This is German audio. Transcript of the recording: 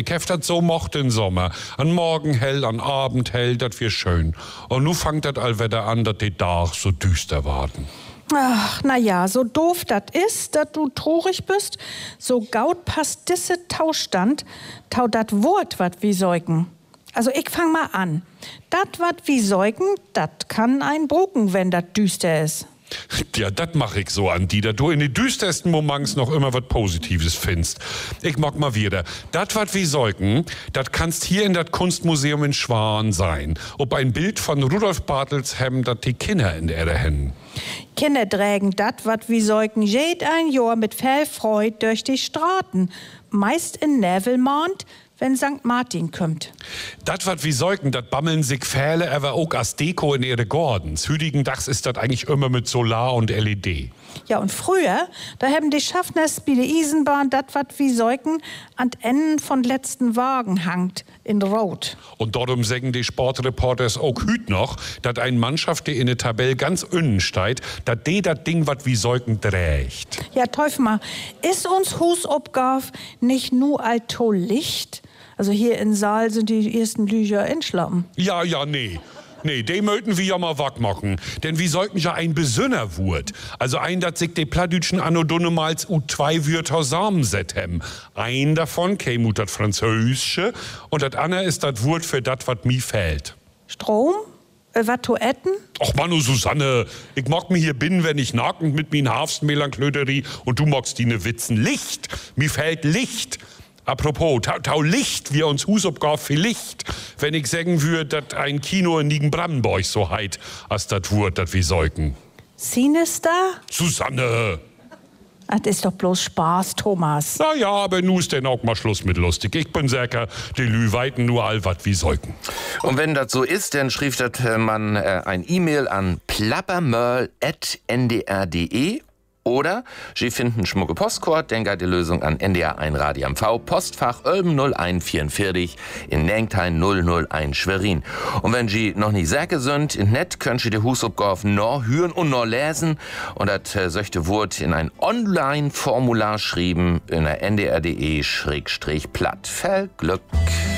Ich hef dat so mocht im Sommer. An Morgen hell, an Abend hell, dat wir schön. Und nu fangt dat allwetter an, dat die Tag so düster warten. Ach, na ja, so doof dat is, dat du traurig bist, so gaut passt disse Taustand, tau dat Wort wat wie säugen. Also ich fang mal an. Dat wat wie säugen, dat kann ein Brocken, wenn dat düster is. Ja, dat mach ich so, Andi, da du in den düstersten Moments noch immer was Positives findest. Ich mag mal wieder. Dat wat wie säugen, dat kannst hier in dat Kunstmuseum in Schwan sein. Ob ein Bild von Rudolf Bartels hem, dat die Kinder in der Händen. Kinder drägen dat wat wie säugen jed ein Jahr mit viel Freude durch die Straßen. Meist in Nevelmond, wenn St. Martin kommt. Dat wat wie säugen, dat bammeln sich Pfähle aber auch als Deko in ihre Gordons. Hüdigen Dachs ist dat eigentlich immer mit Solar und LED. Ja, und früher, da haben die Schaffners bei der Eisenbahn dat wat wie säugen an Enden von letzten Wagen hangt, in Rot. Und darum sagen die Sportreporters auch hüt noch, dat ein Mannschaft, die in der Tabelle ganz innen steigt, dat die dat Ding wat wie säugen trägt. Ja, Teufel mal, ist uns Husabgabe nicht nur alto Licht? Also hier in Saal sind die ersten Lüger entschlappen. Ja, nee. Nee, die möchten wir ja mal wack machen. Denn wir sollten ja ein Besünner wurt. Also ein, dat sich die Plattdütschen anno dunnemals U2 Wörter zusammenset hem. Ein davon käme dat Französische und dat andere ist dat Wurt für dat, wat mi fällt. Strom? Wat to etten? Och Manu, Susanne, ich mag mir hier binnen, wenn ich nackend mit min Hafstmelanklöterie und du magst die ne Witzen. Licht! Mi fällt Licht! Apropos, tau Licht, wir uns Husabgabe für Licht, wenn ich sagen würde, dass ein Kino in Nigen-Brandenburg so heit, als das Wort, das wir säugen. Sinister? Susanne! Das ist doch bloß Spaß, Thomas. Na ja, aber nu ist denn auch mal Schluss mit lustig. Ich bin sicher, die Lü weiten nur all wat wie säugen. Und wenn das so ist, dann schrieb das man ein E-Mail an plappermörl@ndr.de. Oder Sie finden schmucke Postkort, denkt die Lösung an NDR 1 Radio MV, Postfach Ölben 0144 in Nengtein 001 Schwerin. Und wenn Sie noch nicht säke sind, in Net können Sie die Husabgabe noch hören und noch lesen. Und das solche Wort in ein Online-Formular schreiben in der ndr.de/platt. Viel Glück!